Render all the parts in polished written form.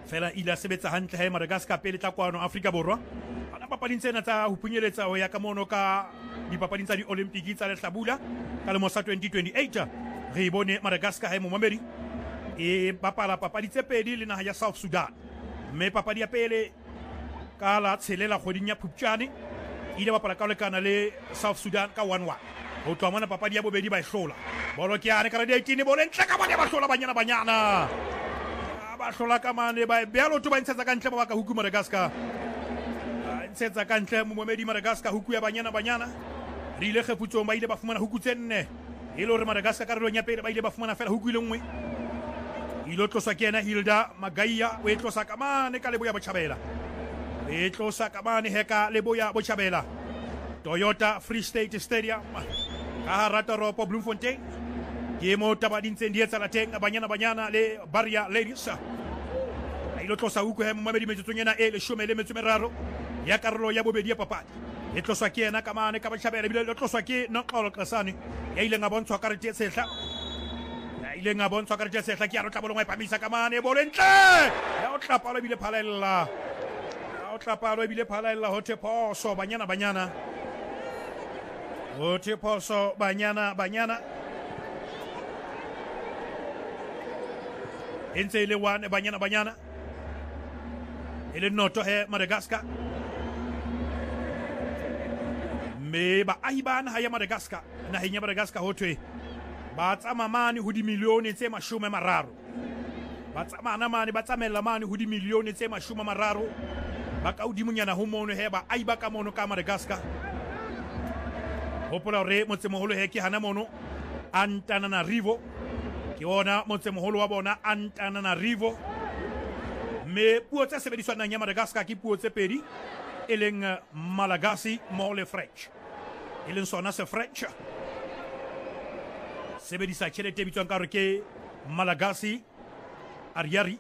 fela ile sebetsa hantle ha Madagascar pele tla kwano Afrika Borwa ana papading tsena tsa ho punyeletsa ho ya ka mono ka dipapading tsa di-Olympic tsa lehlabula ka lemo sa 2028 re bone Madagascar ha momamedi e bapala papadi tse pedi le naha ya South Sudan mme papadi ya pele ka la tshelela kgweding ya Phuptjane ile bapala ka lekana le South Sudan ka 1-1 ho tloha mona papadi ya bobedi ba e hlola bolo ke yane ka re 18 bolo ntle ka bana ba hlola banyana ba hlola ka mane ba bealo to ba ntshetsa ka ntle ba ka huku Madagascar ntshetsa ka ntle momamedi Madagascar huku ya banyana re ile kgeputsong ba ile ba fumana huku tse nne e le hore Madagascar ka relong ya pele ba ile ba fumana fela huku ile nngwe ilo tloswa ke yena Hilda Magaiya o e tlosa ka mane ka Leboya Botjhabela e tlosa ka mane heka Leboya Botjhabela Toyota Free State Stadium ka hara toropo Bloemfontein ke mo tabading tse di etsa la teng banyana le Barria Ladies ilo tlosa huku he momamedi metsotso nyena e 13 ya karolo ya bobedi ya papadi e tloswa ke yena ka mane ka Botjhabela bile le tloswa ke Noxolo Qasane ya ile nga bontshwa karete e sehla ile nga bontshwa karete e sehla ke ya rotla bolongwa e phamisa ka mane bolo ntle ya o tlapalo bile phalella hote poso banyana hote poso banyana entse ile one banyana ile noto he Madagascar me ba aibana ha ya Madagascar na henya Madagascar hotwe ba tsama mane ho di milione tse 30 ba tsamana mane ba tsamela mane ho di milione tse 30 ba ka udimunyana ho mono he ba aiba ka mono ka Madagascar hopola re motse moholo he ke hana mono Antananarivo ke ona motse moholo wa bona Antananarivo me puo tsa sebediswa nang ya Madagascar ke puo tse pedi e leng Malagasy mo le French e leng sona se French sebedisa tjhelete bitswang ka re ke Malagasy Ariari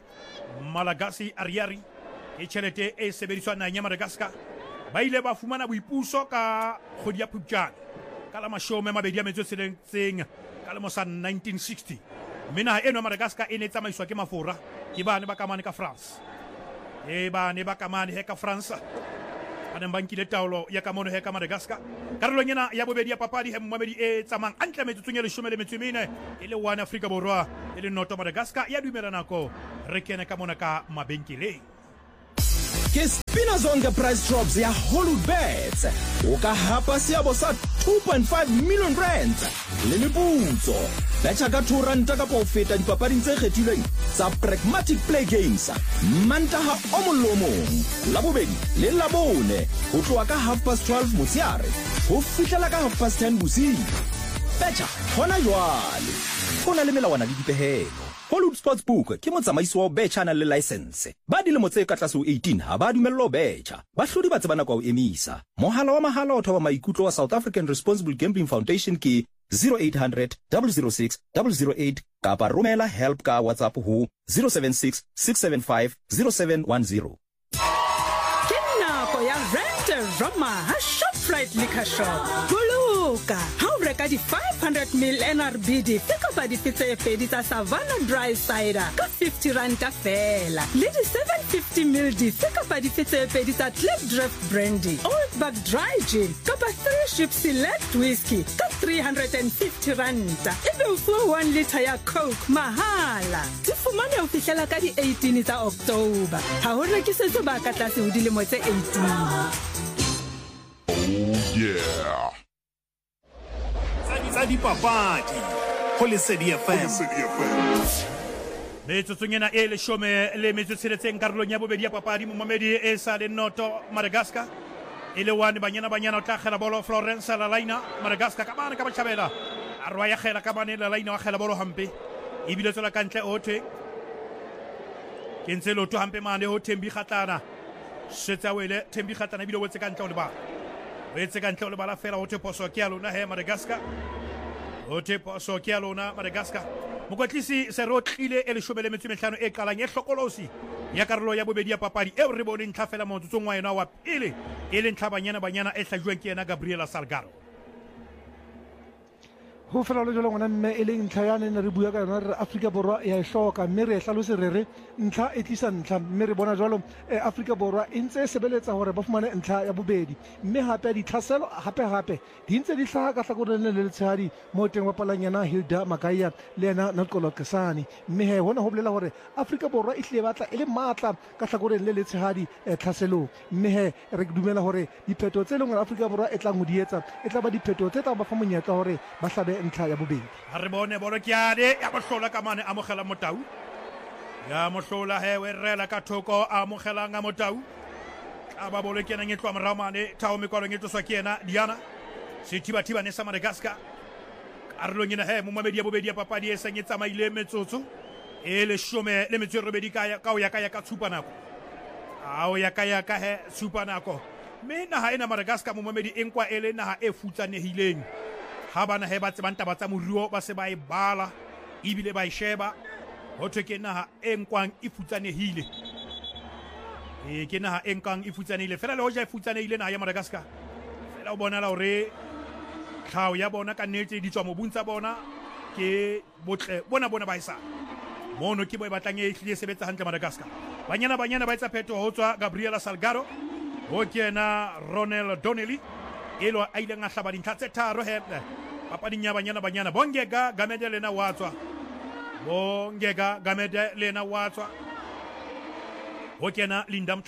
e tjhelete e sebediswa nang ya Madagascar ba ile ba fumana boipuso ka kgwedi ya Phuptjane ka la 2016 ka lemo sa 1960 menaha eno ya Madagascar e ne tsamaiswa ke mafura ke bane ba kamane ka France bane ba kamane he ka France ana bankile taolo ya kamono he ka Madagascar karolo nyena ya bobedi ya papadi he momamedi e tsamang antle metsotso le 14 e le one Afrika Borwa e le noto Madagascar ya dumela nako re kena ka mona ka mabenkeleng ke spina zonke price drops ya Hollywoodbets o ka hapa seabo sa 2.5 million rand le meputso betcha ka 2 ranta ka po feta dipapading tse kgethilweng tsa Pragmatic Play Games mantaha o molomong la bobedi le la bone ho tloa ka 12:30 motsiare ho fihlela ka 10:30 bosiu betcha hona jwale hona le melawana le dipehelo Hollywood Sportsbook ke motsamaisi wa betcha na le license ba dilemo tse ka tlase ho 18 ha ba dumello betcha ba hlodi ba tsebana kwa o emisa mohala wa mahala o thoba maikutlo wa South African Responsible Gambling Foundation ke 0800 006 008 kapa romela help ka WhatsApp ho 076 675 0710 ke nako ya Rent Roma ha Shoprite Liquor Shop buluka ha o reka di 500 ml NRB di fika di fitse pedi tsa Savannah Dry Cider ka 50 rand fela le di 750 ml di fika di fitse pedi tsa Klipdrift Brandy Old Bag Dry Gin ka 3 ships select whiskey ka 350 rand ebe o fuwa 1 liter ya Coke mahala di fumane o fihlela ka di 18 tsa October ha ho rekisetse ba ka tlase ho dilemo tse 18 Yeah. Sadi papadi Lesedi FM metsotso nyena e le shome le metsotso tsheletseng karolong ya bobedi ya papadi momamedi e sa le noto Madagascar e le one banyana o tla khela bolo Florence Lalaina Madagascar ka bana ka Botjhabela a rwa ya khela ka bana Lalaina wa khela bolo hampe e bile tsela ka ntle otwe ke ntse loto hampe mane ho Thembi Kgatlana setsa wele Thembi Kgatlana bile wetse ka ntle o le ba wetse ka ntle o le bala fela ho Teposo ke alona he Madagascar hote poso ke alona Madagascar mokwatlisi se rotlile e le 15 e qalang e hlokolosi ya karolo ya bobedi ya papadi e re boneng tlhafela motsotsong wa yena wa pele e le ntlhabanyana e hlajuweng ke yena Gabriela Salgado go fela le jalo ngwana mme e leng ntlha ya ne re bua ka yona re Afrika Borwa ya e hloka mme re hlalose re ntlha e tlisa ntlha mme re bona jalo Afrika Borwa e ntse e sebeletsa hore ba fumane ntlha ya bobedi mme hape ditlhaselo hape di ntse di hlaha ka hlakoreng le letshehadi mo teng ba palanyana Hilda Magaya le yena Nokolo Kesani mme he hona ho bolela hore Afrika Borwa e hle batla e le matla ka hlakoreng le letshehadi tlhaselong mme he re dumela hore dipheto tse leng Afrika Borwa e tlang ho di etsa e tla ba dipheto tse tla ba fa monyetla hore ba hlabe ntlha ya bobedi re bone bolokiane ya mohlola ka mane amogela motau ya mohlola he we rela ka thoko amogelang a motau tla ba bolokiana e tloa morao mane thao mekwalong e tloswa ke ena Diana sethibathibane sa Madagascar karolong ena he momamedi ya bobedi ya papadi e seng e tsamaile metsotso e 18 ka o ya ka tshupanako ao ya ka he tshupanako mme naha ena Madagascar momamedi e nkwa e le naha e futsanehileng ha bana he ba tsebang taba tsa moruo ba se ba e bala ebile ba e sheba ho thwe ke naha e nkwang e futsanehile ke naha e nkang e futsanehile fela le hoja e futsanehile naha ya Madagascar fela o bona la hore tlhao ya bona ka nnete di tswa mobung tsa bona ke botle bona ba isa mono ke bo e batlang e hlile sebetsa hantle Madagascar banyana ba etsa pheto ho tswa Gabriela Salgado ho kena Ronel Donnelly elo a ileng a hlaba dintlha tse tharo he papading ya banyana Bongeka Gamede lena watswa ho kena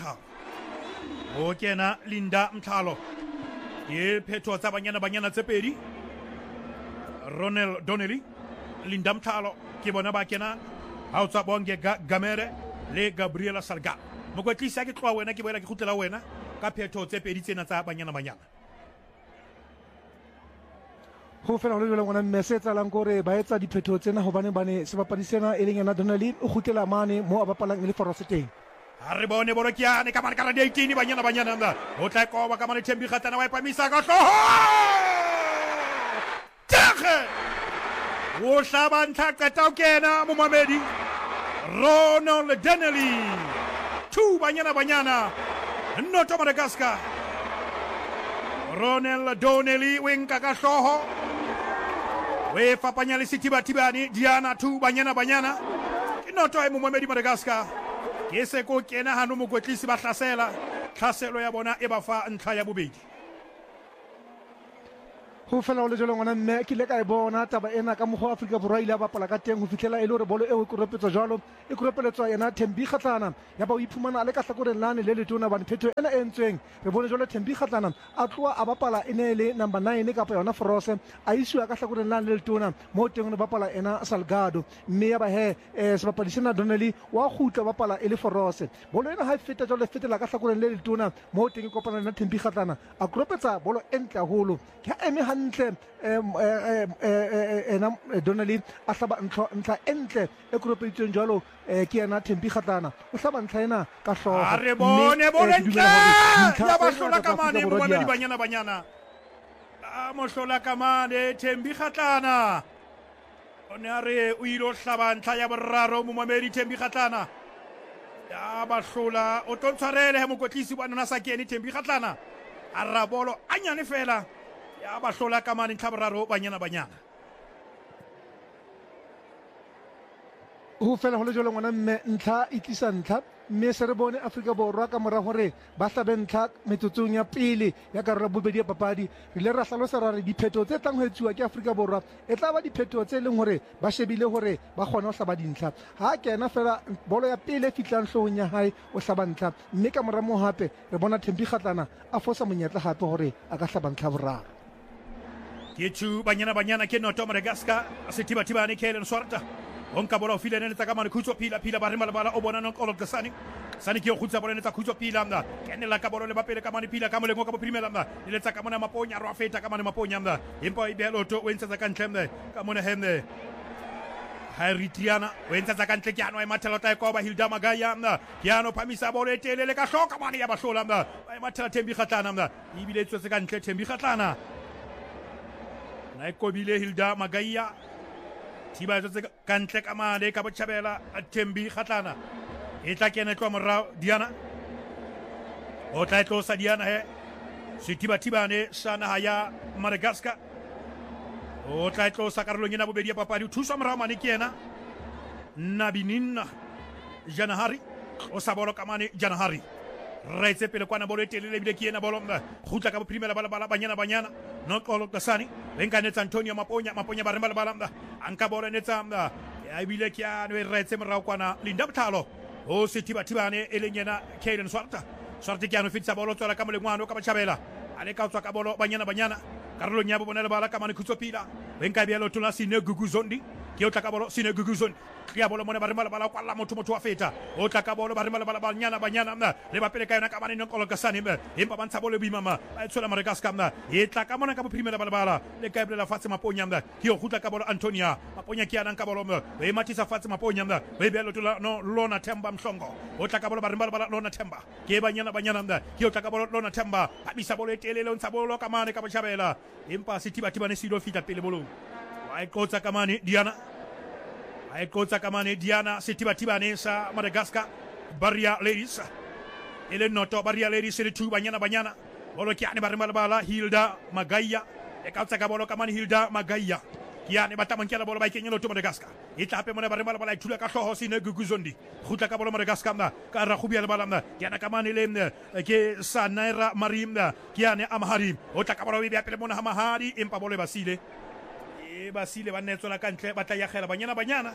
Linda Mthalo ke pheto tsa banyana tse pedi Ronel Donnelly Linda Mthalo ke bona ba kena ha o tswa Bongeka Gamede le Gabriela Salga mokwetlisa ke tloa wena ke boela ke khutlela wena ka pheto tse pedi tsena tsa banyana go fela go le ngwana mme se tsalang gore ba etsa dipheto tsena hobane bane sebapadi sena e leng yena Donnelly o khutela mane mo a bapalang le Forest teng ha re bone bolokiane ka mane ka 18 banyana nda o tla koba ka mane Thembi Kgatlana wa ipamisa ka hloho tege o hlaba ntha qeta o kena momamedi Ronel Donnelly 2 banyana noto Madagascar Ronel Donnelly wenka ka hloho we fapanya le sethibathibane Diana 2 banyana ke noto e momamedi Madagascar ke se ko kena hano mokwetlisi ba tlhaselo ya bona e ba fa ntlha ya bobedi go fela go le jalo ngwana mme ke le ka e bona taba ena ka mogo Afrika Borwa ile ba pala ka teng go fitlela e le gore bolo e o koropetsa jalo e koropeletswa yena Thembi Kgatlana ya ba o iphumana le ka hlakoreng lane le letona bane phetho ena e entsweng re bone jalo Thembi Kgatlana a tloa a bapala ene le number 9 kapa yona Forose a isiwa ka hlakoreng lane le letona mo teng ne bapala ena Salgado mme ya ba he sebapadi sena Donnelly wa khutla bapala e le Forose bolo ena ha e feta jalo fetela ka hlakoreng le letona mo teng kopana le Thembi Kgatlana a koropetsa bolo entle haholo ke eme hantle ena Donnelly a hlaba ntlha entle e koropeditsweng jalo ke yena Thembi Kgatlana o hlaba ntlha ena ka hlogo a re bone bolentle ya ba hlola ka mane momamedi banyana a mo hlola ka mane Thembi Kgatlana o ne a re o ile o hlaba ntlha ya boraro momamedi Thembi Kgatlana ya ba hlola o tontshwarele he mokwetlisi wa nona sa kene Thembi Kgatlana a rabolo a nyane fela ya ba hlola ka mane ntlha boraro banyana go fela go le jalo ngwana mme ntlha e tlisa ntlha mme se re bone Afrika Borwa ka mora gore ba hlabe ntlha metsotsong ya pele ya karolo bobedi ya papadi re ile ra hlalosa ra re dipheto tse tlang ho etsuwa ke Afrika Borwa e tla ba dipheto tse leng gore ba shebile gore ba kgona ho hlaba dintlha ha kena fela bolo ya pele fitlang hlogong ya hae o hlaba ntlha mme ka mora mo hape re bona Thembi Kgatlana a fosa monyetla hape gore a ka hlaba ntlha boraro ke tu banyana ke noto Madagascar sethibathibane ke Helen Swarta onka bola ofile nene tsa kamane khutso pila ba re malabala o bona Nokolo Kesani sani ke o khutsa bola nene tsa khutso pila mna kenela ka bola le bapele kamane pila ka molengo ka boprimela mna ile tsa kamane maponya ro afeta kamane maponya mna impa ibelo to wentsa tsa kantle mna kamone hemne Hairitriana wentsa tsa kantle kiano e mathela ta ko ba Hilda Magaya mna kiano phamisa bola etelele ka hloka mane ya ba hlola mna ba mathela Thembi Kgatlana mna ibile tswe tsa kantle Thembi Kgatlana na ekobile Hilda Magaya thiba tse kantle ka mane ka botjhabela a Thembi Kgatlana e tla kena tloa morao Diana o tla tlosa Diana he sethibathibane sa naha ya Madagascar o tla tlosa karolong ena bobedi ya papadi o thuswa morao mane ke ena Nabinin Janahari o sa bolo ka mane Janahari raitse pele kwana bolo e telele bile ke ena bolo khutla ka bophrimela bala banyana no qolo tsani benka netsa Antonio Maponya ba re bala anka bolo netsa ya bile ke ya no raitse morao kwana Linda Mthalo o se thibathibane e leng yena Kaden Swarte ke ano fitsa bolo tswela ka molengwana ka bachabela ale ka tswa ka bolo banyana karolong ya bona le bala ka mane khutsopila benka bielo tola Sine Guguzondi ke o tla ka bolo Sine Guguzondi ya bolo mona ba re bala kwala motho wa feta o tla ka bolo ba re bala banyana le ba pele ka yona ka mane no kolo ka sane empa bantsha bolo boimama a tshola Madagaskar e tla ka mona ka bophrimela bala le ka eblela fatshe Maponya ke o khutla ka bolo Antonia Maponya ke yana ka bolo e matisa fatshe Maponya be bielo tola no Lona Themba Mhlongo o tla ka bolo ba re bala Lona Themba ke banyana ke o tla ka bolo Lona Themba habisa bolo e telele o ntsha bolo ka mane ka bochabela empa sithiba ne silo fita pele bolo wa ikotsa ka mane Diana sithiba ne sa Madagascar Barrier Ladies ele noto Barrier Ladies le tu banyana bolo kiane ba re bala Hilda Magaya e ka tsaka bolo ka mane Hilda Magaya kiane ba tamankela bolo ba ikenya no to Madagascar e tla pe mona ba re bala e thula ka hloho Sine Guguzondi khutla ka bolo Madagascar ka ra khubia le bala kiana ka mane le ke Sanaira Marim kiane Amhari o tla ka bolo be pele mona Hamahari empa bolo basile ba netsola ka ntle ba tla ya gela banyana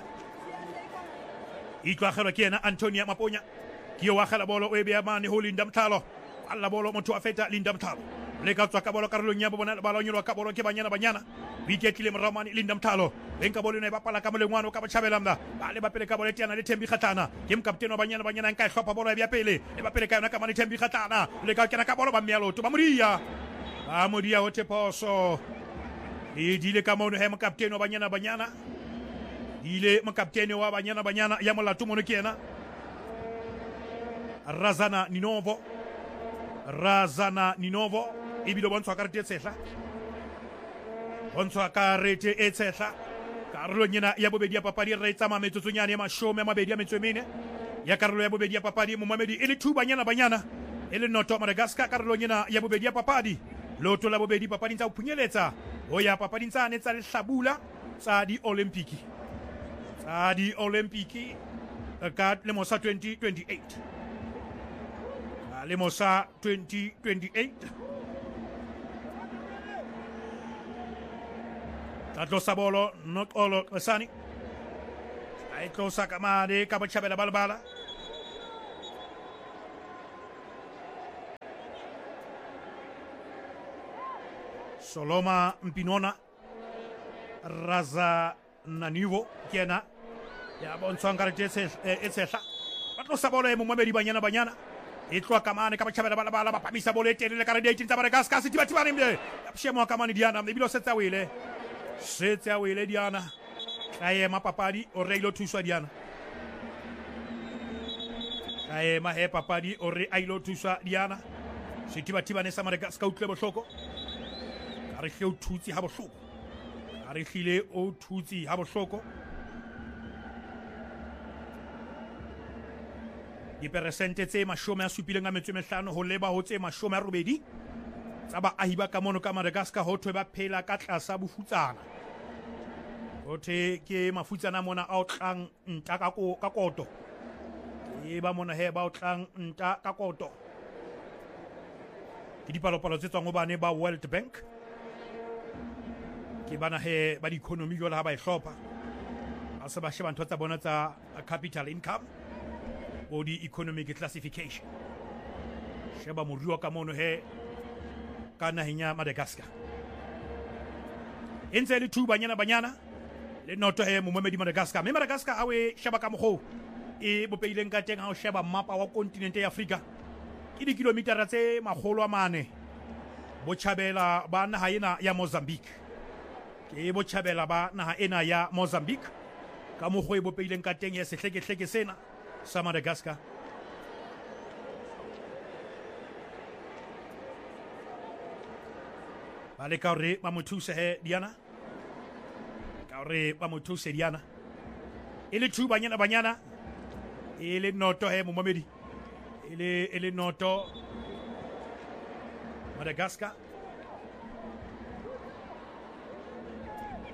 itwa gelo ke ena Antonia Maponya ke wa gela bolo o be ya mane ho Linda Mthalo alla bolo motho a feta Linda Mthalo le ka tswa ka bolo karolong ya bona ba lonyolo ka bolo ke banyana biketlile moramane Linda Mthalo benka bolo ne ba pala ka molengwana ka bachabela ba le ba pele ka bolo tiana le Thembi Kgatlana ke mokaptene wa banyana nka hlopa bolo ya pele le ba pele ka yona ka mane Thembi Kgatlana le ka kena ka bolo ba mealoto ba modia o teposo e dile ka mono he mokaptene wa banyana dile mokaptene wa banyana ya molato mono ke ena Razana Ninovo ebile bontshwa karete e tshehla karolong ena ya bobedi ya papadi re tsama metsotsonyane ya 24 ya karolo ya bobedi ya papadi momamedi e le thu banyana e le noto Madagascar karolong ena ya bobedi ya papadi loto la bobedi papadi tsa uphunyelletsa ho ya papadi tsane tsa lehlabula tsa di Olympic ka lemo sa 2028 lemo sa 2028 tlosa bolo not all Sani ai tlosa ka mane ka bachabela balbala Soloma Mpinona Raza Nanivo Kiena ya bontswang karete e tshehla ba tlosa bolo e momamedi banyana e tloa ka mane ka bachabela balbala ba pamisa bolo e telele ka re 18 tsa Madagascar sithibathibane mle ya pshemo ka mane Diana ebile setsa wele Diana kae mapapadi o re ilo thuswa Diana kae ma he papadi o re ilo thuswa Diana sithibathibane sa Madagascar utlwe bohloko a re hle o thutsi ha bohloko a re hlile o thutsi ha bohloko diperesente tse 75 ho leba ho tse 80 tsa baahi ba ka mono ka Madagascar ho thwe ba phela ka tlasa bofutsana ho the ke mafutsana mona a o tlang nta ka koto e ba mona he ba o tlang nta ka koto ke dipalopalo tse tswang ho bane ba World Bank ke bana he ba di economy yo la ba e hlopa a se ba sheba ntho tsa bona tsa capital income o di economic classification sheba moruo ka mono he ka naheng ya Madagascar entse le thu banyana le noto he momamedi Madagascar me Madagascar a we sheba ka mogo e bopeileng ka teng ha o sheba mapa wa kontinente ya Afrika ke di kilometera tse 400 bochabela ba naha ena ya Mozambique ke bochabela ba naha ena ya Mozambique ka mogo e bopeileng ka teng ya sehleke sena sa Madagascar Vale kaure ba mothuse he Diana kaure ba mothuse Diana ele thu banyana ele noto he momamedi ele noto Madagascar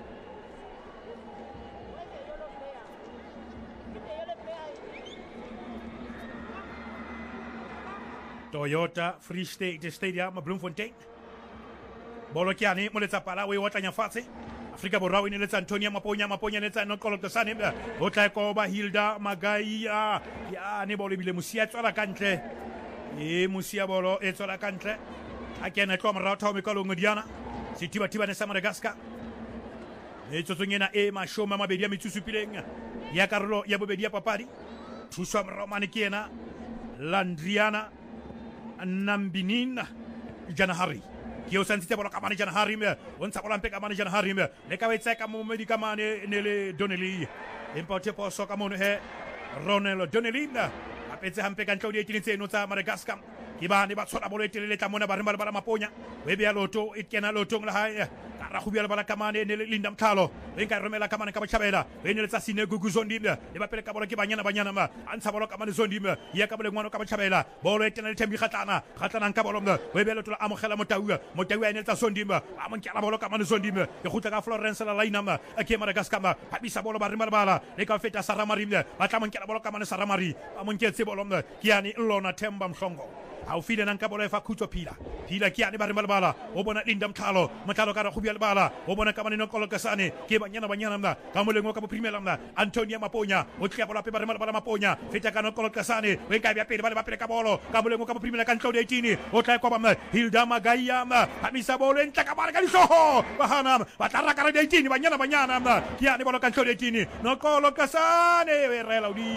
Toyota Free State Stadium Bloemfontein. Bolo kiane mo letsa pala we watlanya fatshe. Afrika Borwa o ineletsa Antonia Maponya netsa Nokolo Tsane o tla koba Hilda Magai ya ne bolo bile musia tswala kantle musia bolo e tswala kantle a kena tlo morao thao mekalo ngodiana sitiba ne sa Madagascar e tsotsonyena e mashoma mabedi ya mitsusupileng ya karolo ya bobedi ya papadi thuswa romane kiena Landriana Nambinina Janahari Kio sentite bolo kamane jana harime on sa bola mpeka kamane jana harime le ka wetsa ka mo medi kamane nele Donnelly importe po so ka mo he Ronel Donnelly apetse hampe ka ntlo di etinitse no tsa Madagascar ke ba ne ba tshola bolo etelele tla mona ba rimba ba Maponya we be ya loto itkena loto la hae ka go bia ba kamane nele Linda Mthalo le nka romela kamane ka bachabela we ne letsa sine guguzondi le ba pele ka bolo ke banyana ma antsha bolo kamane zondi ya ka bolo ngwana ka bachabela bolo etena le thembi khatlana nka bolo we be loto la amogela Motaua ene tsa zondi a mo nkela bolo kamane zondi e khutla ka Florence la Lainama a ke Madagascar ba bisa bolo ba rimba bala le ka feta Saramari ba tla mo nkela bolo kamane Saramari a mo nketse bolo kiani Lona Themba Mhlongo au file nan ka bolo fa khutso pila kiani ba rimba bala o bona Linda Mthalo ka ra khubia bala o bona kamane Nokolo Tsane ke banyana mna ka molengo ka bo primela mna Antonia Maponya o tla bola pe ba rimba bala Maponya feta ka Nokolo Tsane we ka bia pele ba pele ka bolo ka molengo ka bo primela ka ntlo de tini o tla kwa ba Hilda Magaya hamisa bolo entla ka bala ka disoho bahana ba tla ka de tini banyana mna kiani bolo ka ntlo de tini Nokolo Tsane we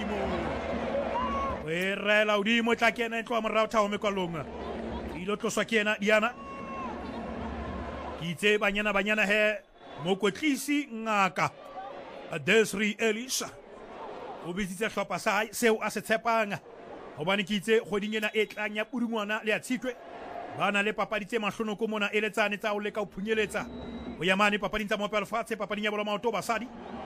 rela udimo tla kena ntlo morao thao mekwalong ilo tloswa kena Diana kitse banyana he mokwetlisi ngaka Desri Elisa o bitsitse hlopha sa seo a se tshepang hobane kitse kgoding ena e tlanya pudungwana le a tshitwe bana le papadi tse mahlonoko mona eletsane tsa o leka o phunyeletsa o yamane papading tsa mopelo fatshe papading ya bolo maoto basadi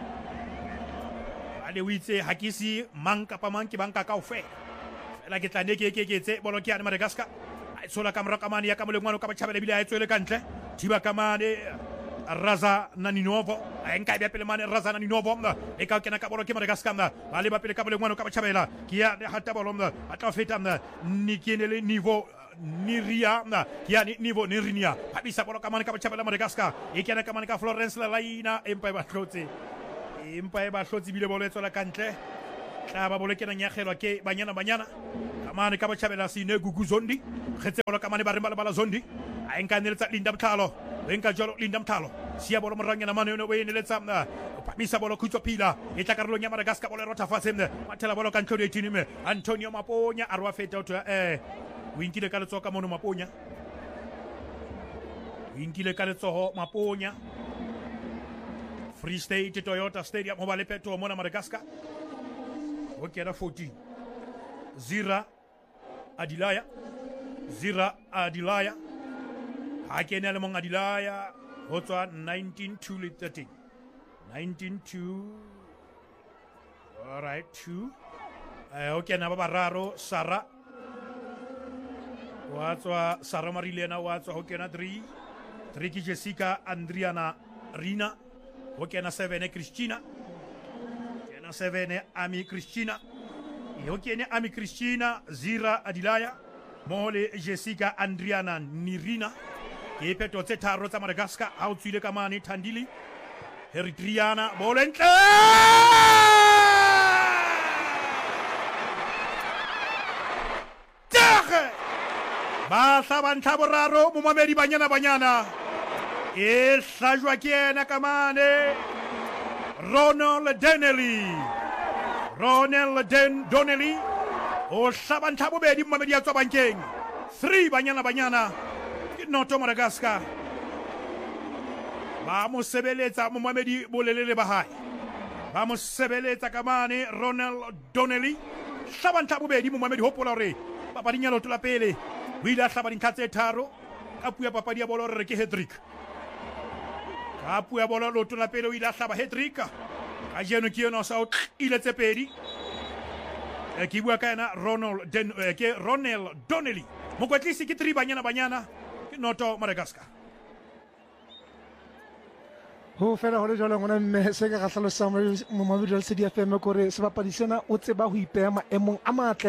ale witse hakisi manka pa manki banka ka ofe la ke tla ne ke tse bolo ke ya Madagascar a tsola kamera kamane ya ka molengwana ka bachabele bile a tswele kantle thiba kamane Raza Naninovo a enka bia pele mane Raza Naninovo e ka kena ka bolo ke Madagascar ba le ba pele ka molengwana ka bachabela ke ya hata bolo a tla feta ni kenele niveau Niria kia ni niveau Nirinia habisa bolo kamane ka bachabela Madagascar e kena kamane ka Florence la Laina empa ba hlotse bile bolo etsola kantle tla ba bolo kena nyagelwa ke banyana kamane ka bachabela sine guguzondi khetse bolo kamane ba rimba bala zondi a enka neletsa Linda Mthalo enka jolo Linda Mthalo sia bolo morangena mane no we neletsa pamisa bolo khutso pila e tla karolo nya Madagascar bolo rota fatshe mathela bolo ka ntlo de tinime Antonio Maponya arwa feta o winkile ka letsoka mono Maponya Free State Toyota Stadium ho ba le peto mona Madagascar o kena 14 Zira Adilaya ha kena le mong Adilaya ho tswa 19-2 le 13 19-2 alright 2 o kena ba bararo Sara wa tswa Sara Marilena wa tswa ho kena 3 ki Jessica Andriana Rina ho kena 7 Christina kena 7 Ami Christina ho kena Ami Christina Zira Adilaya mole Jessica Andriana Nirina ke peto tse tharo tsa Madagascar ha o tswile ka mane Thandili Heritriana bolentle ba sabantla boraro mo mamedi banyana e hlajwa ke ena kamane Ronel Donnelly o sabantla bobedi mo mamedi ya tswa bankeng 3 banyana ke noto Madagascar ba mo sebeletsa mo mamedi bolelele ba hae ba mo sebeletsa kamane Ronel Donnelly sabantla bobedi mo mamedi hopola re papadinya loto la pele wila hlabading khatse tharo ka puya papadi ya bolo re ke hat-trick ka puya bolo loto la pele wila hlaba hat-trick ka jeno ke yona sa ile tse pedi ke bua ka ena Ronel Donnelly mo kwatlisi ke 3 banyana ke noto Madagascar ho fela hore jalo ngwana mme se ka hlalosa mo mabidi le CDFM gore se bapadi sena o tseba ho ipeya maemong a matle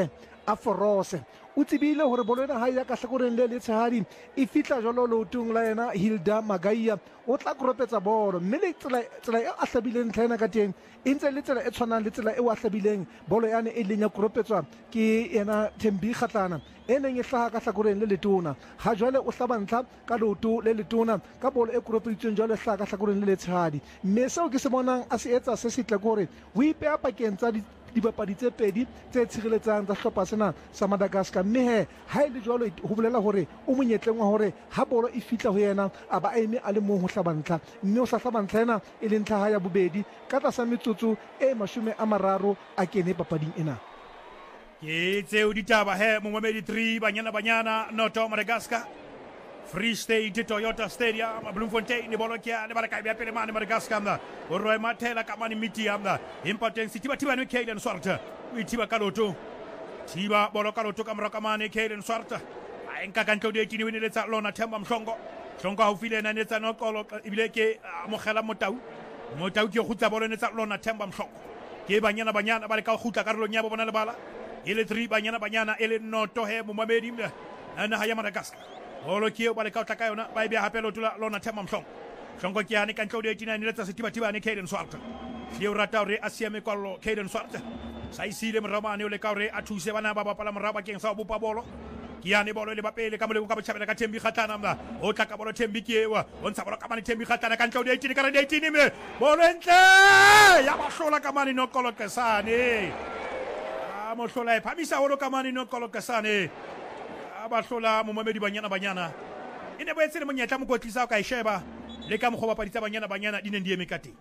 a Forose o tsebile hore bolo ena ha ya ka hlakoreng le letshehadi e fihla jwalo leotong la yena Hilda Magaiya o tla koropetsa bolo mme le tsela e a hlabileng ntlha ena ka teng e ntse le tsela e tshwanang le tsela eo a hlabileng bolo yane e leng ya koropetswa ke yena Thembi Kgatlana e neng e hlaha ka hlakoreng le letona ha jwale o hlaba ntlha ka leoto le letona ka bolo e koropeditsweng jwalo e hlaha ka hlakoreng le letshehadi mme seo ke se bonang a se etsa se setle ke hore o ipeha pakeng tsa dibapadi tse pedi tse tshireletsang tsa hlopha sena sa Madagascar mme he ha ile jwalo ho bolela hore o monyetleng wa hore ha bolo e fihla ho yena a ba eme a le mong ho hlaba ntlha mme o sa hlaba ntlha ena e leng ntlha ya bobedi ka tlasa metsotso e 30 a kene papading ena ke tseo ditaba he momamedi 3 banyana noto Madagascar Free State Toyota Stadium Bloemfontein bolo kia le baraka ya pele mane Madagascar mna o roe mathela ka mane miti amna importance tiba no Kayden Swarta wi tiba kaloto tiba bolo kaloto ka mraka mane Kayden Swarta a enka kanto de tini winile tsa lona Themba Mhlongo Mhlongo ha file na netsa no kolo ibile ke mogela motau ke gutsa bolo netsa lona Themba Mhlongo ke banyana ba le ka gutla karolo nya bona le bala ile 3 banyana ile noto he momamedi mna ana ha ya Madagascar Olo kio bale ka taka yona ba bia hapelo tula lona Themba Mhlongo ke yani kan tlode tina ni letsa setiba ne Kayden Swarta Leo rata re asiame kwallo Kayden Swarta sa isile mramane ole ka re a thuse bana ba bapala mraba keng sa bopa bolo ke yani bolo le bapele ka moleng ka botjhabela ka Thembi Kgatlana mna o tla ka bolo Thembi kewa o ntsha bolo ka mane Thembi Kgatlana kan tlode tina ka re 18 me bolo entle ya ba hlola ka mane no kolokesane a mo hlola e phamisa holo ka mane no kolokesane abahlola momamedi banyana ene bo etse le monyetla mo kotlisa ka isheba le ka mogho bapaditsa banyana di neng di eme ka teng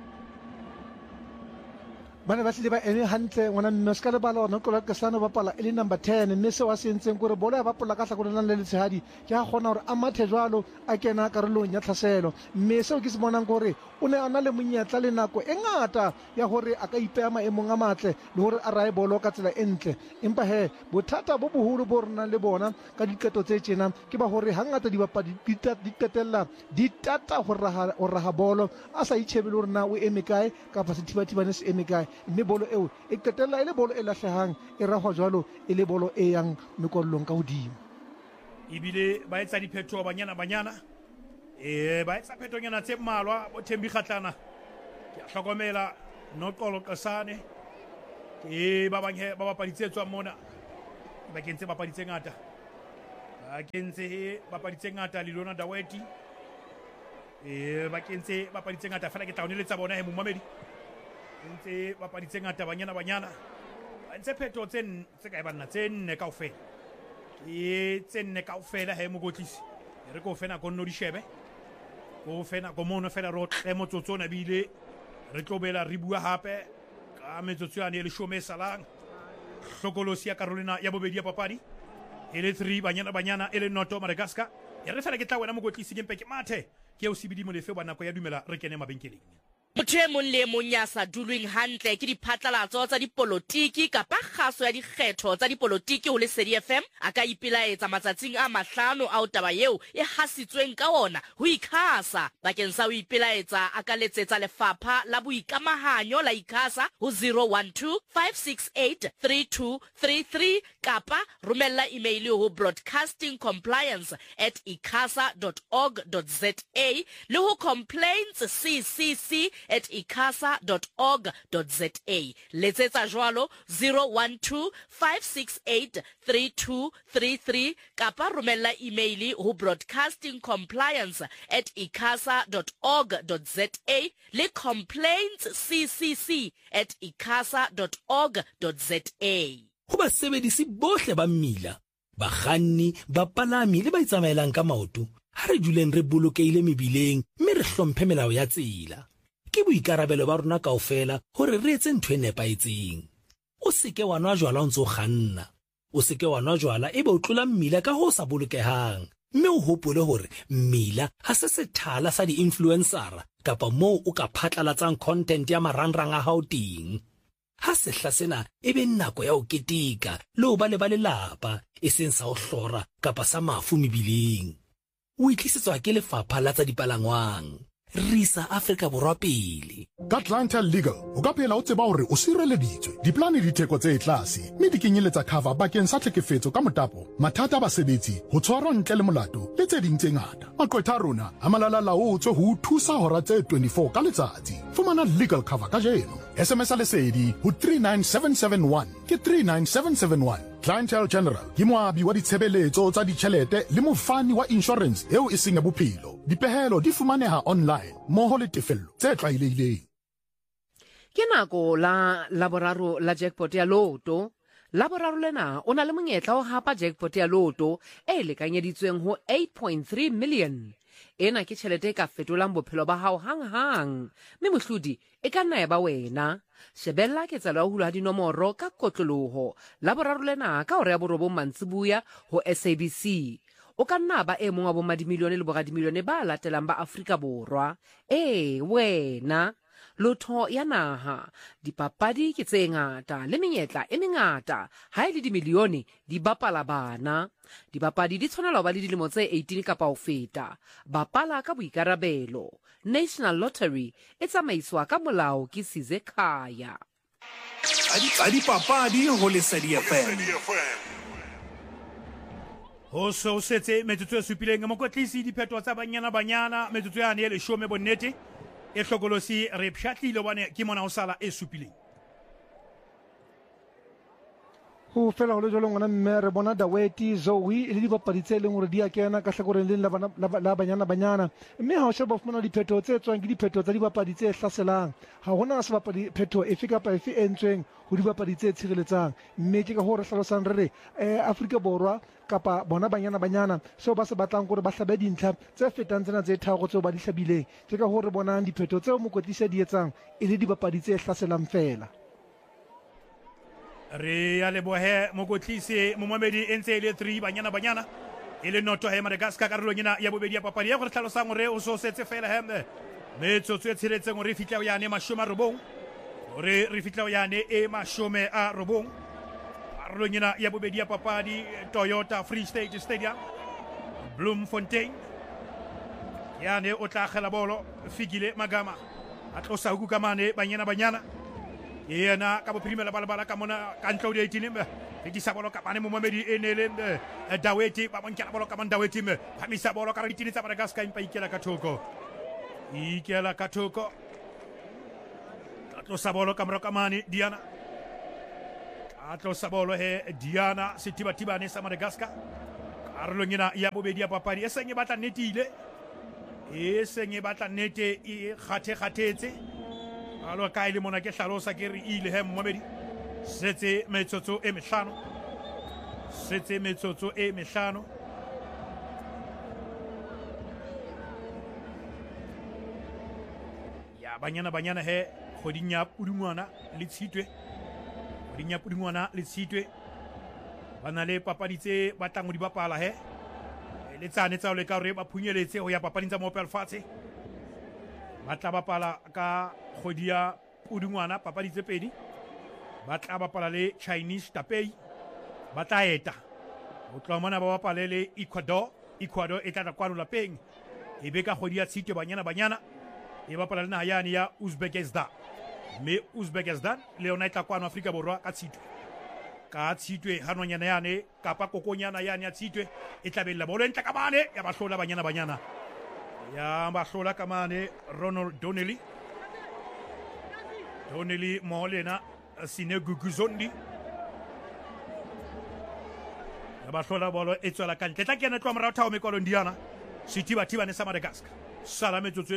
bana ba tlile ba eme hantle ngwana mme ska le bala ona Kolokesane ba pala e le number 10 mme se wa sentseng gore bolo ya bapola ka hlakoreng le letshehadi ke a gona gore a mathe jwalo a kena karolong ya tlhaselo mme seo ke se bonang gore o ne a na le monyetla le nako e ngata ya hore a ka ipeha maemong a matle le hore a rae bolo ka tsela e ntle empa he bothata bo boholo bo rena le bona ka diketo tse tsena ke ba hore hangata dibapadi di qetella di tata ho raha bolo a sa itshebele hore na o eme kae kapa sethibathibane se eme kae mme bolo eo e qetella e le bolo e lahlehang e rahwa jwalo e le bolo e yang mekollong ka hodimo ibile ba etsa diphetho banyana ba etsa phethonyana tse mmalwa bo Thembi Kgatlana ke a hlokomela no Kolokesane ke ba banghe ba bapaditse tswa mona ba kentse bapaditse ngata Lilona Daweti ba kentse bapaditse ngata fela ke taoneletsa bona he momamedi ntse bapaditse ngata banyana ntse phetho tse ka banna tsenne kaofela ke tsenne kaofela he mokotlisi re ko fena go nno di shebe go fena go mono fela ro tlemo tsotsona bile re tlobela re bua hape ka metsotswana le shome salang hlokolosi ya Carolina ya bobedi ya papadi ele 3 banyana ele noto Madagascar ya re fela ke tla wena mokotlisi ke mpe ke mathe ke o sibidi mo lefe ba nako ya dumela re kene mabenkeleng motho e mong le mong ya sa dulweng hantle ke diphatlalatso tsa dipolotiki kapa kgaso ya dikgetho tsa dipolotiki ho Lesedi FM a ka ipelaetsa matsatsing a 5 a taba eo e hasitsweng ka ona ho ICASA bakeng sa ho ipelaetsa a ka letsetsa lefapha la boikamahanyo la ICASA ho 012 568 3233 kapa romella email ho broadcastingcompliance@icasa.org.za le ho complaints@icasa.org.za letsetsa jwalo 012 568 3233 kapa romella email ho broadcastingcompliance@icasa.org.za le complaints@icasa.org.za ho basebedisi bohle ba mmila bakganni bapalami le ba itsamaelang ka maoto ha re duleng re bolokeile mebileng mme re hlomphe melao ya tsela ke boikarabelo ba rona kaofela hore re etse ntho e nepaetseng o seke wa nwa jwala o ntse o kganna o seke wa nwa jwala ebe o tlola mmila ka ho sa bolokehang mme o hopole hore mmila ha se sethala sa di-influencera kapa moo o ka phatlalatsang content ya marangrang a hao teng ha sehla sena ebe nako ya ho ketika le ho ba le lelapa e seng sa ho hlora kapa sa mafu mebileng o itlisetswa ke lefapha la tsa dipalangwang re isa Afrika Borwa pele. Ka Clientele Legal o ka phela o tseba hore o sireleditswe. Diplane di theko tse tlase mme di kenyeletsa cover bakeng sa tlhekefetso ka motapo, mathata a basebetsi, ho tshwarwa ntle le molato le tse ding tse ngata. Maqwetha a rona a malala-laotswe ho thusa hora tse 24 ka letsatsi. Fumana legal cover ka jeno. SMS lesedi ho 39771 ke 39771. Clientele General ke moabi wa ditshebeletso tsa ditjhelete le mofani wa insurance eo e seng ya bophelo. Dipehelo di fumaneha online mmoho le tefello tse tlwaelehileng. Ke nako la laboraro la jackpot ya loto. Laboraro lena o na le monyetla o hapa jackpot ya loto e lekanyeditsweng ho 8.3 million. Ena ke tjhelete e ka fetolang bophelo ba hao hang-hang. Mme mohlodi e ka nna ya ba wena. Shebella ketselo ya ho hula dinomoro ka kotloloho. Laboraro lena ka hora ya borobong mantsibuya ho SABC. O ka nna ba e mong wa bommadimilione le boradimilione ba latelang ba Afrika Borwa. Wena lotho ya naha, dipapadi ke tse ngata le menyetla e mengata, ha e le dimilione di bapala bana. Dipapadi di tshwanela ho ba le dilemo tse 18 kapa ho feta. Bapala ka boikarabelo. National Lottery e tsamaiswa ka molao ke Size Khaya. Tsa dipapadi ho Lesedi FM. Ho so setse metsotso e supileng mokotlisi diphetho tsa banyana metsotso ya ne le shome bonnete e hlokolosi re pshatlile bane ke mona o sala e supileng. Ho fela ho le jalo ngwana mme re bona Daweti Zoe le dibapadi tse leng hore di a kena ka hlakoreng le la banyana mme ha o sheba fumana diphetho tse tswang ke diphetho tsa dibapadi tse hlaselang. Ha hona sebapadi phetho efe kapa efe e entsweng ho dibapadi tse tshireletsang mme ke ka ho re hlalosang re Afrika Borwa kapa bona banyana seo ba se batlang gore ba hlabe dintlha tse fetang tsena tse tharo tseo ba di hlabileng. Ke ka ho re bonang diphetho tseo mokotlisa di etsang e le dibapadi tse hlaselang fela. Re ya lebohe mokotlisi momamedi entse le 3 banyana e le noto he Madagascar karolong ena ya bobedi ya papadi ya go re tlhalosang gore o so setse fela hembe metsotso e tshiretseng gore fitla o yane mashome a robong gore re fitla o yane e mashome a robong karolong ena ya bobedi ya papadi Toyota Free State Stadium Bloemfontein yane o tla khela bolo Fikile Magama a tlosa huku kamane banyana yena ka bophirima balabala ka mona ka ntlo di 18 mbe di sa bolo ka bane momamedi enele mbe Daweti ba bonkela bolo ka Daweti mbe phamisa bolo ka re ditini tsa Madagascar impa ikela ka thoko atlo sa bolo ka mrokamane Diana atlo sa bolo he Diana setiba ne sa Madagascar karolong ena ya bobedi ya papadi e seng e batla nnete e kgatetse alo ka ile mona ke hlalosa ke re ile he Mohamedi setse metsotso e mehlano ya banyana he khodinya pudungwana le tshitwe bana le papaditse batlang di bapala he le tsane tsa le ka re ba phunyeletse ho ya papading tsa Mopel Fatshe ba tla bapala ka kgwedi ya Pudungwana papadi tse pedi ba tla bapala le Chinese Taipei ba tla eta o tla mona ba bapale le Ecuador e tla kwano lapeng e be ka kgwedi ya Tshitwe banyana e bapala le naha yane ya Uzbekistan mme Uzbekistan le yona e tla kwano Afrika Borwa ka Tshitwe hanonyana yane kapa kokonyana yane ya Tshitwe e tla bella bolo entla ka mane ya bahlola banyana ya bahlola ka mane Ronald Donnelly Molena Sine Guguzondi ya bahlola bolo e tswela ka ntle tla kena tloa morao thao mekwalo Indiana setiba ne sa Madagascar sala metsotso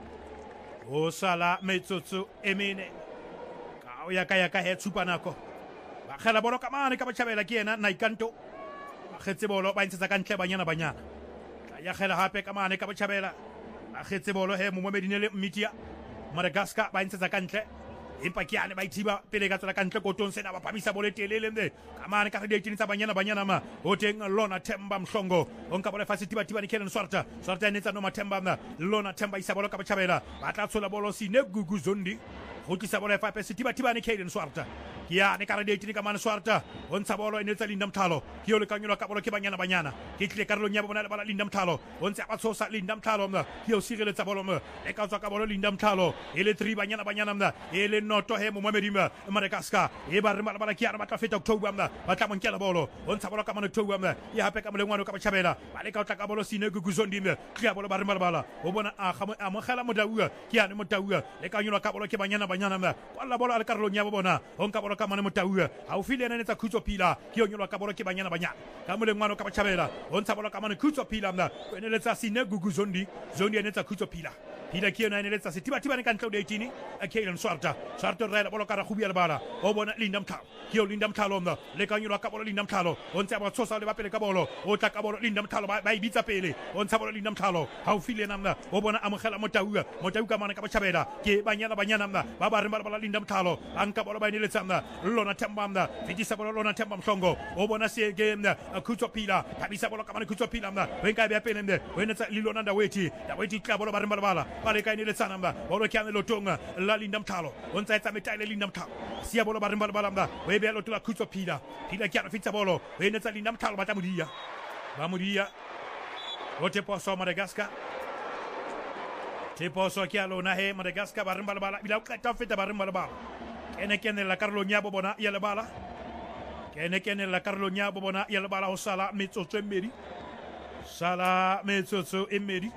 e mene ka o ya ka he tshupanako ba khela bolo ka mane ka bachabela ke yena Naikanto ba khetse bolo ba ntshetsa ka ntle banyana ya khela hape ka mane ka bachabela ba khetse bolo he Momedinele Mitia Madagascar ba ntshetsa ka ntle empa ke ane ba ithiba pele ka tsela ka ntle kotong sena ba phamisa bolo telele mbe ka mane ka re tsa banyana ma ho teng Lona Themba Mhlongo onka bolo fa setiba ni Kellen Swarta ne tsa no Mathemba mna Lona Themba isa bolo ka bachabela ba tla tshola bolo Sine Guguzondi ho tlisa bolo fa setiba ni Kellen Swarta ke ya ne ka re 18 ka mane Swarta o ntsha bolo ene tsa Linda Mthalo ke yo le kanyolwa ka bolo ke banyana ke tle karolong ya bona le bala Linda Mthalo o ntse a tshosa Linda Mthalo mna ke yo sireletsa bolo mna e ka tswa ka bolo Linda Mthalo e le 3 banyana mna e le noto he mo Mamelima Madagascar e ba re bala ke ya ba tla feta October mna ba tla monkela bolo o ntsha bolo ka mane October mna e hape ka molengwana ka Bachabela ba le ka tla ka bolo Sine Guguzondi mna ke ya bolo ba re bala o bona a mogela Modaua ke ya ne Modaua le kanyolwa ka bolo ke banyana mna kwala bolo a le karolong ya bona o nka bolo ka mane Modaua ha o file ene tsa khutso pila ke yo nyolwa ka bolo ke banyana ka molengwana ka Bachabela o ntsha bolo ka mane khutso pila mna o ene le tsa Sine Guguzondi ene tsa khutso pila ke yona ene le tsa setiba ne ka ntlo 18 a Kailan Swarta re la bolo ka ra khubia le bala o bona Linda Mthalo ke yo Linda Mthalo mna le kanyolwa ka bolo Linda Mthalo o ntse ba tshosa le ba pele ka bolo o tla ka bolo Linda Mthalo ba ibitsa pele o ntsha bolo Linda Mthalo ha o file namna o bona amogela Motaua ka mana ka Bachabela ke banyana mna ba re bala Linda Mthalo anka bolo ba inele tsamna lona Themba mna fitisa bolo lona Themba Mhlongo o bona se game na khutso pila thabisa bolo ka mana khutso pila mna wenka be pele mne wena tsa Lilona Ndaweti tla bolo ba re bala ba ka inele tsana mna bolo ke ane lotonga la Linda Mthalo o ntsa etsa metaile Linda Mthalo sia bolo ba re bala mna we be lotla khutso pila ke ana fitsa bolo wena tsa Linda Mthalo ba mudia o te poso Madagascar te poso ke alona he Madagascar ba re bala bila ka ta feta ba re bala kene la Carlo Nyabo bona ya le bala kene la Carlo Nyabo bona ya le bala o sala metsotso e medi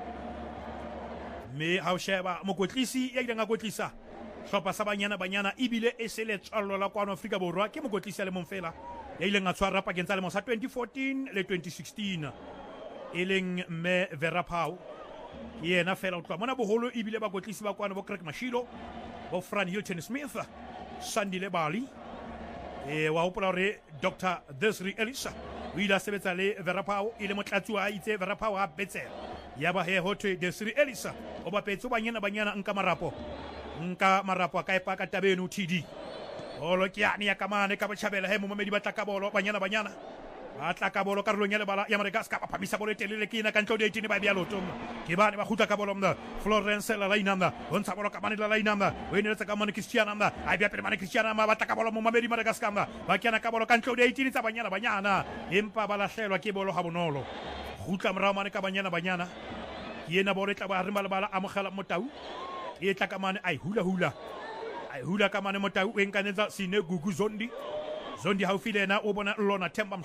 me ha o sheba mokotlisi ya ile nga kotlisa hlopa sa banyana ibile e se le tswallo la kwano Afrika Borwa ke mokotlisi le monfela ya ile nga tshwara pakeng tsa le mo sa 2014 le 2016 eleng me Verapau yena fela o tloa mona boholo ibile ba kotlisi ba kwano bo Craig Mashilo bo Fran Hilton Smith Sandile Bali wa hopola re Dr. Desri Elisa o ile a sebetsa le Verapau ile motlatsi wa itse Verapau a betsela ya ba he hotwe Desri Elisa o ba petso banyana nka marapo a ka epa ka tabenu TD olo kiani ya kamane ka Bachabela he mo Mamedi ba tla ka bolo banyana ba tla ka bolo karolong ya le bala ya Madagascar ba phamisa bolo telele ke ina ka ntlo 18 ba bia lotong ke bane ba khuta ka bolo mna Florence la line mna o ntsha bolo ka mane la line mna o ine tsa ka mane Christian mna a bia pele mane Christian mna ba tla ka bolo mo Mamedi Madagascar mna ba kiana ka bolo ka ntlo 18 tsa banyana empa ba lahlelwa ke bolo ha bonolo khutla mra mane ka banyana yena bolo tla ba re bala amogela Motau e tla ka mane ai hula ka mane Motau o enkanetsa Sine Guguzondi ha o file na o bona Lona Themba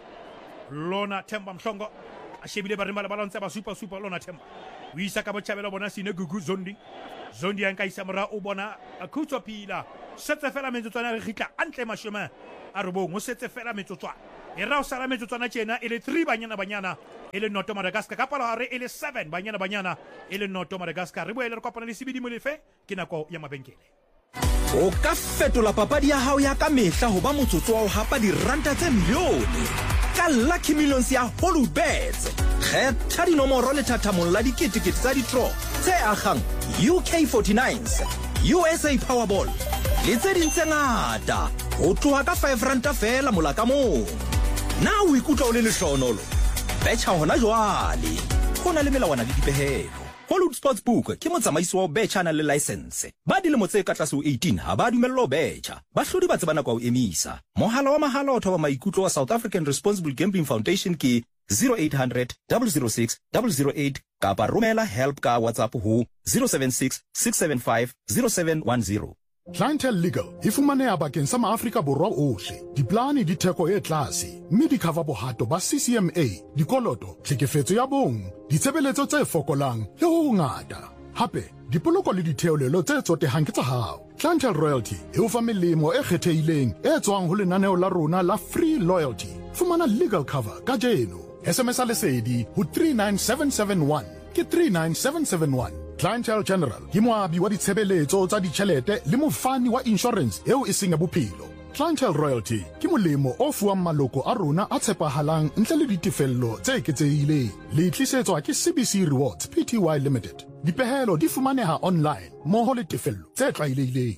Mhlongo a shebile ba re bala ntse ba super Lona Themba o isa ka Bachabela bona Sine Guguzondi ya nka isa mora o bona a khutso pila setse fela metsotswana re khitla antle mashema a robong o setse fela metsotswana e ra o sala metsotswana tjena e le 3 banyana e le noto Madagascar ka palo hare e le 7 banyana e le noto Madagascar re boele re kopana le Sibidi Molefe ke nako ya mabenkele o ka fetola papadi ya hao ya ka mehla ho ba motsotso wa ho hapa diranta tse milione ka Lucky Millions ya Hollywoodbets kgetha dinomoro le thathamong la diketekete tsa di-draw tse agang UK49s USA Powerball le tse ding tse ngata ho tloha ka 5 ranta fela mola ka mong na o ikutlwa o le lehlohonolo betjha hona jwale go na le melawana le dipehelo Hollywood Sportsbook ke motsamaisi wa betjha na le license ba dilemo tse ka tlase ho 18 ha ba dumello betjha ba hlodi ba tsebana kwa o emisa mohala wa mahala o thoba maikutlo wa South African Responsible Gambling Foundation ke 0800 006 008 kapa romela help ka WhatsApp ho 076 675 0710 Clientele Legal e fumaneha bakeng sa maAfrika Borwa ohle. Diplane di theko e tlase, mme di cover bohato ba CCMA, dikoloto, tlhekefetso ya bong, ditshebeletso tse fokolang le ho ngata. Hape, dipoloko le ditheolelo tse tsotehang ke tsa hao. Clientele Royalty e o fa melemo e kgethehileng e tswang ho lenaneo la rona la Free Loyalty. Fumana legal cover ka jeno. SMS lesedi ho 39771 ke 39771. Clientele General ke moabi wa ditshebeletso tsa ditjhelete le mofani wa insurance eo e seng ya bophelo. Clientele Royalty ke molemo o fuwang maloko a rona a tshepahalang ntle le ditefello tse eketsehileng. Le tlisetswa ke CBC Rewards Pty Limited. Dipehelo di fumaneha online mmoho le tefello tse tlwaelehileng.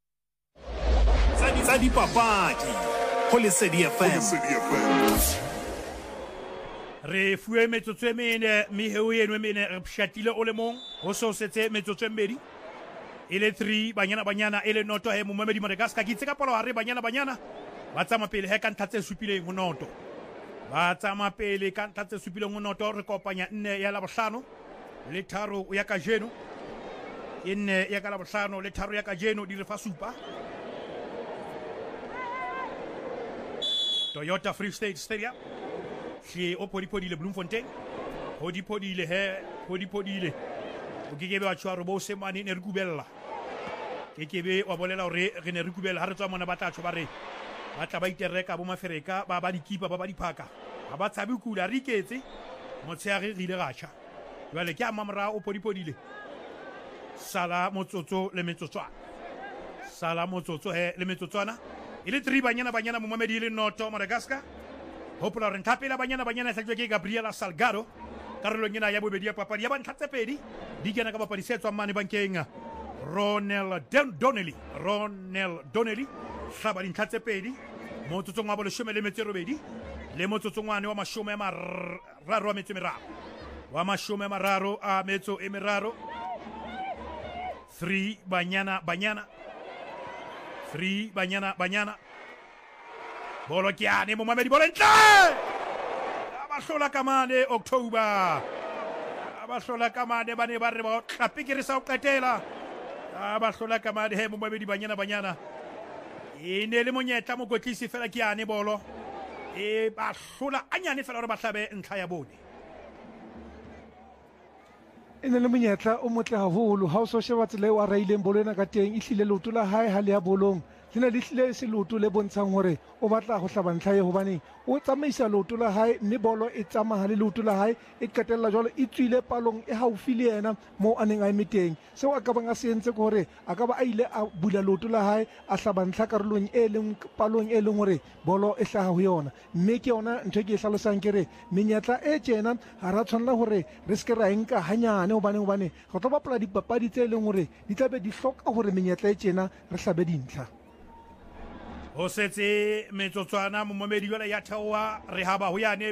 Tsa dipapadi ho Lesedi FM. Re fue metsotso e mene meheo eno e mene re pshatile o le mong ho so setse metsotso e mmedi e le 3 banyana e le noto he momamedi Madagascar ke itse ka palohare banyana ba tsama pele he ka ntlha tse supileng ho noto ba tsama pele ka ntlha tse supileng ho noto re kopanya 4 ya Labohlano le 3 ya kajeno 4 ya ka Labohlano le 3 ya kajeno di re fa supa Toyota Free State Stadium hle o podipodile Bloemfontein podipodile o kekebe wa tshwaro bo semane ne re kubella kekebe wa bolela hore re ne re kubella ha re tswa mona ba tla tsho ba re ba tla ba itereka bo mafereka ba dikipa ba diphaka ha ba tshabe kula re iketse motsheare re ile gatsha jwale ke a mamra o podipodile sala motsotso le metsotswana ile 3 banyana momamedi le noto Madagascar hopola re nthapela banyana sa ke Gabriela Salgado karolong ena ya bobedi ya papadi ya bantlha tse pedi di kena ka papadi se tswang mane bankeng Ronel Donnelly hlaba dintlha tse pedi motsotsong wa bo 18 le motsotsong wane wa 30 3 banyana bolo kiane momamedi bolo ntle abahlola kamane October abahlola kamane ba ne ba re ba tlapikirisa o qetela abahlola kamane he momamedi banyana e ne le monyetla mokotlisi fela kiane bolo e ba hlola anyane fela hore ba hlabe ntlha ya bone e ne le monyetla o motle haholo ha o so sheba tsela o a raileng bolo ena ka teng e hlile leoto la hae ha le ya bolong lena le hlile se leoto le bontshang hore o batla go hlaba ntlha e hobane o tsamaisa leoto la hae mme bolo e tsamaya le leoto la hae e qetella jwale e tswile palong e haufi le yena mo a neng a eme teng seo a ka bang a se entse ke hore a ka ba a ile a bula leoto la hae a hlaba ntlha karolong e leng palong e leng hore bolo e hlaha ho yona mme ke yona ntho e ke e hlalosang ke re menyetla e tjena ha ra tshwanela hore re se ke ra enka hanyane hobane go tlo bapala dipapadi tse leng hore di tlabe di hloka hore menyetla e tjena re hlabe dintlha o setse metsotswana momamedi jwale ya theoa re haba ho yane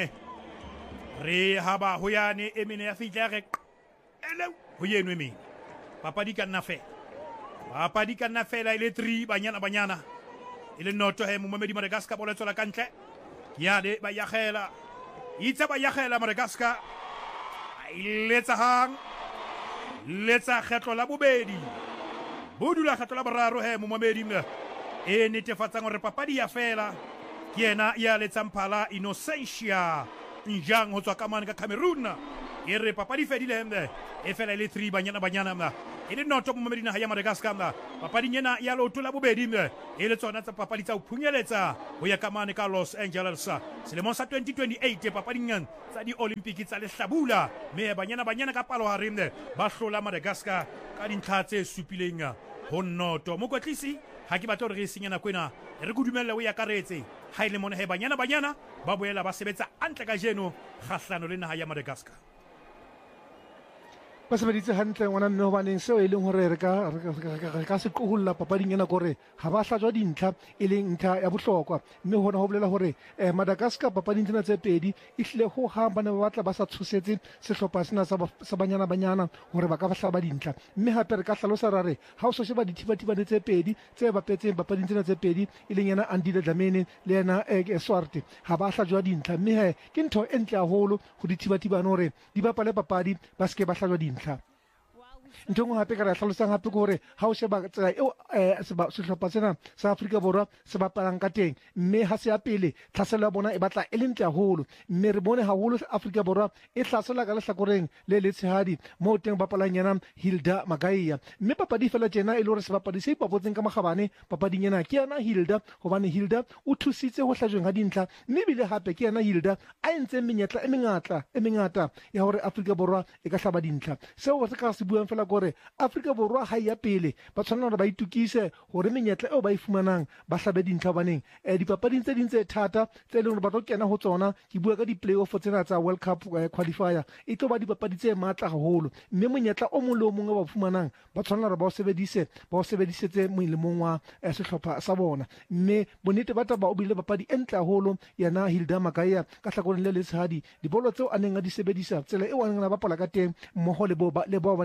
emene ya fitla re ele ho yeno emene papadi ka nna fela ile 3 banyana ile noto he momamedi Madagascar bolo tswela kantle yane ba yagela itse ba yagela Madagascar letsa kgetlo la bobedi bodula kgetlo la boraro he momamedi e netefatsang hore papadi ya fela ke yena ya letsang phala Innocentia Njang ho tswa ka mane ka Cameroon e re papadi fedile hemde e fela ile 3 banyana e le noto momamedi naha ya Madagascar papadi nyena ya loto la bobedi e le tsona tsa papadi tsa ho phunyeletsa ho ya ka mane ka Los Angeles selemong sa 2028 papadi nyana tsa di Olympic tsa lehlabula me banyana ka palo harimde ba hlola Madagascar ka dintlha tse supileng ho noto mokotlisi ha ke batla hore re senya nako ena re go dumella o ya karetse ha ile mona he banyana ba boela ba sebetsa antle ka jeno kgahlano le naha ya Madagascar ba sebeditse hantle ngwana mme hobaneng seo e leng hore re ka se qoholla papading ena kore ha ba hlatswa dintlha e leng ntlha ya bohlokwa mme hona ho bolela hore Madagascar papading tsena tse pedi e hlile ho ha bana ba batla ba sa tshosetse sehlopha sena sa banyana hore ba ka hlaba dintlha mme hape re ka hlalosa rare ha o so sheba dithibathibane tse pedi tse bapetseng papading tsena tse pedi e leng yena Andile Dlamini le yena Swart ha ba hlajwa dintlha mme ke ntho e ntle haholo ho dithibathibane hore di bapale papadi ba ske ba hlajwa dintlha ntho ngwe hape ka re hlalosang hape ke hore ha o sheba tsela eo sehlopha sena sa Afrika Borwa se bapalang ka teng mme ha se ya pele tlhaselo ya bona e batla e le ntle haholo mme re bone haholo Afrika Borwa e tlhasela ka lehlakoreng le letshehadi moo teng bapalang yena Hilda Magaiya mme papadi fela tjena e le hore sebapadi se ipapotseng ka makgabane papading ena ke yena Hilda hobane Hilda o thusitse ho hlajweng ha dintlha mme bile hape ke yena Hilda a entseng menyetla e mengata ya hore Afrika Borwa e ka hlaba dintlha seo se ka se buang fela gore Afrika Borwa ha ya pele ba tshwanela hore ba itukise hore menyetla eo ba e fumanang ba hlabe dintlha baneng dipapading tse ding tse thata tse leng hore ba tlo kena ho tsona ke bua ka di-playoff tsena tsa World Cup qualifier e tlo ba dipapadi tse matla haholo mme monyetla o mong le o mong ba fumanang ba tshwanela hore ba o sebedisetse molemong wa sehlopha sa bona mme bonnete ba taba o bile papadi e ntle haholo yena Hilda Magaiya ka hlakoreng le letshehadi dibolo tseo a neng a di sebedisa tsela eo a neng a bapala ka teng mmoho le bao ba neng a bapala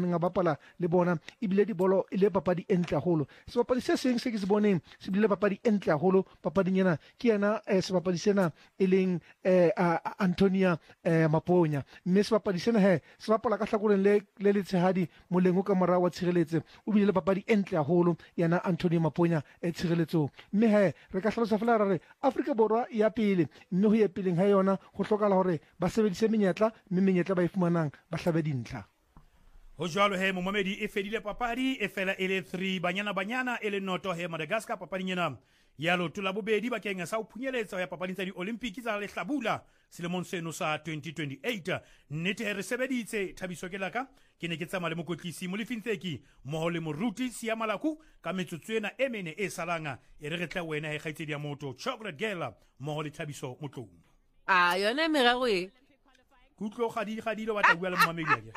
bapala le bona ebile dibolo e le papadi e ntle haholo sebapadi se seng se ke se boneng se bile papadi e ntle haholo papading ena ke yena sebapadi sena e leng Antonia Maponya mme sebapadi sena se bapala ka hlakoreng le letshehadi moleng o ka morao wa tshireletse o bile le papadi e ntle haholo yana Antonia Maponya tshireletsong mme re ka hlalosa fela re Afrika Borwa ya pele mme ho ye peleng ha yona go hlokala hore ba sebedise menyetla mme menyetla ba ifumanang ba hlabe dintlha ho jwalo momamedi e fedile papadi e fela e le 3 banyana e le noto Madagascar papading ena ya loto la bobedi bakeng sa ho phunyeletsa ya papading tsa di-olympic tsa lehlabula selemong seno sa 2028 nnete re sebeditse Thabiso ke laka ke ne ke tsamaya le mokotlisi Molefintseki mmoho le moruti Siamalaku ka metsotso ena e mene e salanga e re tla wena kgaitsedi ya moto Chocolate Girl mmoho le Thabiso Motlou yona merero e kutlo gadi lo batla bua le mmamedi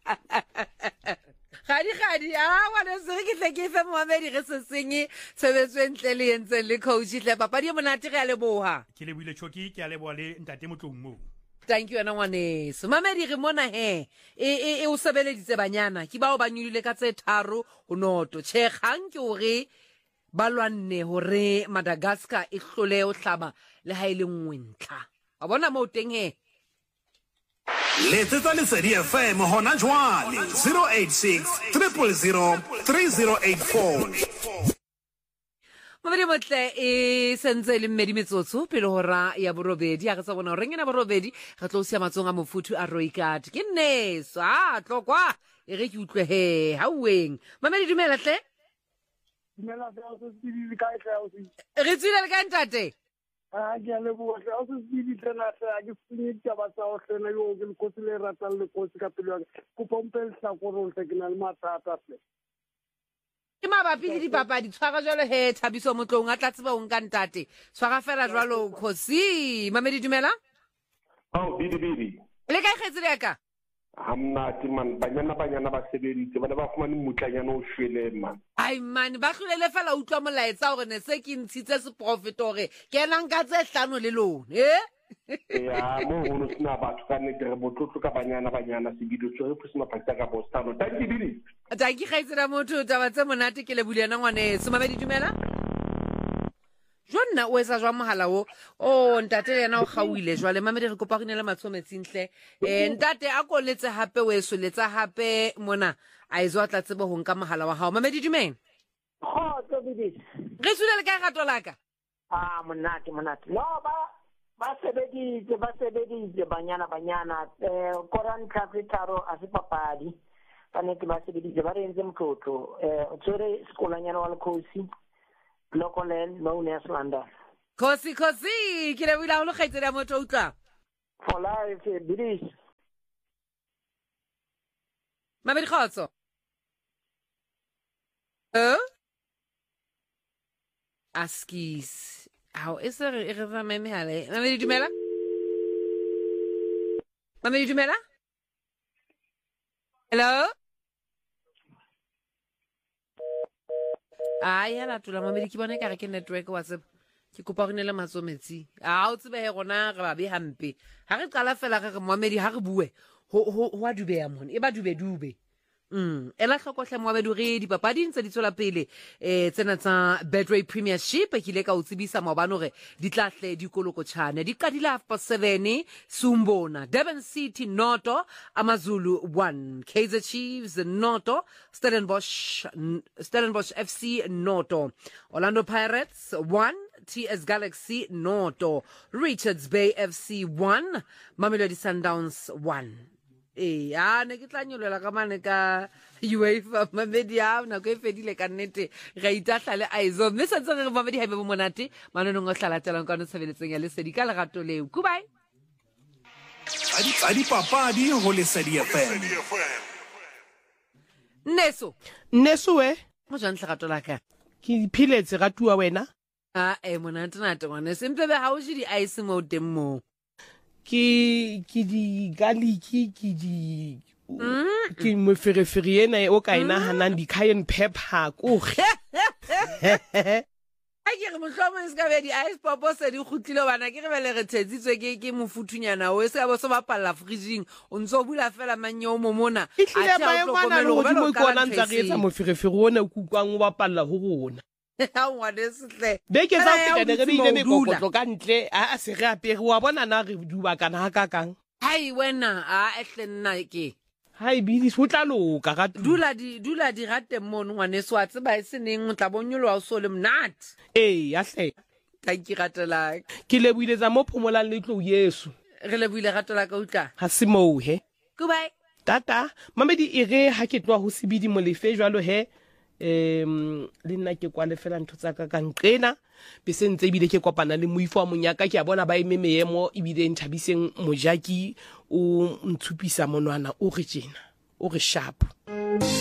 Gadi wana se ke tle ke fe Mohamedi re se senye tshebetso e ntle le entseng le coach tle papadi e monate re a leboha ke le buile choki ke a leboha le ntate Motlou mo thank you ana ngwaneso Mohamedi re mona e o sebeleditse banyana ke bao ba nyulile ka tse 3 ho noto tshekgang ke hore ba lwanne hore Madagascar e hlole o hlaba le ha ile nngwentla wa bona mo teng Letsetsa Lesedi FM hona jwale 086 000 3084 Mabedi motle e sentse le mmedi metsotso pele hora ya borobedi a re tsa bona hore ngena borobedi re tlo sia matsong a mofuthu a Roikat ke nneso tlokwa e re ke utlwe hauweng Mamedi dumela tle dumela o se di ka o se re tsile le ka ntate ke a leboha o se di tsena a ke finye taba tsa o hlena yo ke le kotsi le ratang le kotsi ka pelo ya go pompel sa go ro tle ke na le mathata tle ke mabapi le dipapadi tshwara jwalo Thabiso Motlou a tla tseba o nka ntate tshwara fela jwalo khosi Mamedi dumela bidi le ka kgetse le ka hamnati man banyana ba sebeditse ba ba fumane mutlanyana o shwele man ai man ba hlolele fela utlwa molaetsa hore ne se ke ntshitse se profitore ke nang ka tse 5 le lone ya mo hono sina batho ka ne re botlotlo ka banyana se bidio tsore pusima pakta ka bostano tanki bidi tanki khaitsela motho taba tse monate ke le buliana ngwane se Mamedi dumela Jonna o etsa jwa mohala o ntate yena o gauile jwale Mamedi re kopa go nela matshometsinhle ntate a ko letse hape o eso letsa hape mona a izwa tla tsebe ho nka mohala wa hao Mamedi dumela to bidi re tsule le ka gato laka monate no ba sebeditse banyana koran tlhatlhetaro a se papadi ba ne ke ba sebeditse ba re entse motlotlo o tsore sekolanyana wa lekhosi local land known as London. Kosi ke le buile ho kgaitsela motho utla for life bidis Mamedi khotso askis how is re re meme hale Mamedi dumela hello ya la tula Mamedi ke bona ka re ke network wa tseba ke kopa go nela matsometsi o tsebe gona re ba be hampe ha re qala fela re Mamedi ha re bue ho a dubeya mona e ba dube ela tlhokohle Mamedi re dipapading tsa ditswela pele tsena tsa Betway Premiership ke ile ka o tsebisa maobane hore di tlahle dikolokotshane di qadile 7 Sumbona Durban City Noto Amazulu 1 Kaizer Chiefs Noto Stellenbosch FC Noto Orlando Pirates 1 TS Galaxy Noto Richards Bay FC 1 Mamelodi Sundowns 1 ne ke tla nyolela ka mane ka UEFA Mamedi na go fedile ka nnete ga itahla le aizo mme se tsere Mamedi ha be bo monate manonong o hlala ka no tsebeletseng ya Lesedi ka lerato leo goodbye Adi papadi ho Lesedi FM Neso we mo jang tlhagato la ka ke philetse ga tua wena monate ngwane sempe be ha o di ice mo teng mo ke di garlic ke mofereferi ena o ka ina hanang di cayenne pepper ko a ke re mohlomong se ka be di-ice popo se di kgutlile bana ke re be le re tshetsitswe ke mofuthunyana o e se ka bo se bapalla friging o ntse o bula fela manyeo mo mona etlile maemo a na le godimo ke ona ntse re etsa moferefere one o kukwang o bapalla go rona beke tsa fetane re beile mekokotlo ka ntle a se re apere wa bona na re dubakana ga kakang hai wena a ehle nna ke hai bidis ho tla loka ga dula di rate mono ngwaneso wa tseba e seneng o tla bonyolo wa o so le mnat ya hle ka ke ratela ke lebuiletsa mo phomolang le tlo Yesu re lebuile ratela ka utla ha se mo he goodbye tata mamedi e re ha ke tloa ho sebidi molefe jwalo he le nna ke kwa le fela ntho tsa ka ka nqena be se ntse bile ke kopana le moifo wa monyaka ke a bona ba eme meemo e bile nthabiseng mojaki o ntshupisa monwana o re jena o re sharp